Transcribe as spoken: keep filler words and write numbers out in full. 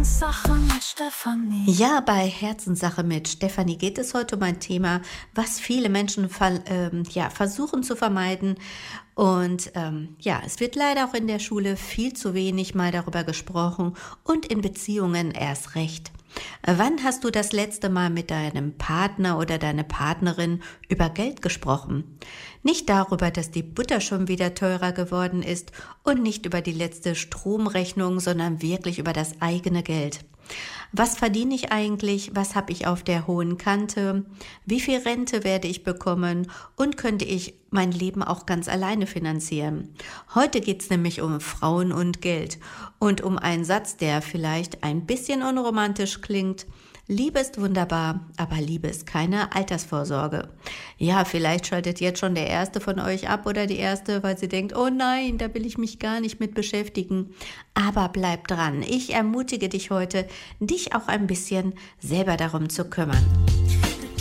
Herzenssache mit Stefanie. Ja, bei Herzenssache mit Stefanie geht es heute um ein Thema, was viele Menschen ver- ähm, ja, versuchen zu vermeiden. Und ähm, ja, es wird leider auch in der Schule viel zu wenig mal darüber gesprochen und in Beziehungen erst recht. Äh, Wann hast du das letzte Mal mit deinem Partner oder deiner Partnerin über Geld gesprochen? Nicht darüber, dass die Butter schon wieder teurer geworden ist und nicht über die letzte Stromrechnung, sondern wirklich über das eigene Geld. Was verdiene ich eigentlich? Was habe ich auf der hohen Kante? Wie viel Rente werde ich bekommen? Und könnte ich mein Leben auch ganz alleine finanzieren? Heute geht es nämlich um Frauen und Geld und um einen Satz, der vielleicht ein bisschen unromantisch klingt. Liebe ist wunderbar, aber Liebe ist keine Altersvorsorge. Ja, vielleicht schaltet jetzt schon der Erste von euch ab oder die Erste, weil sie denkt, oh nein, da will ich mich gar nicht mit beschäftigen. Aber bleib dran. Ich ermutige dich heute, dich auch ein bisschen selber darum zu kümmern.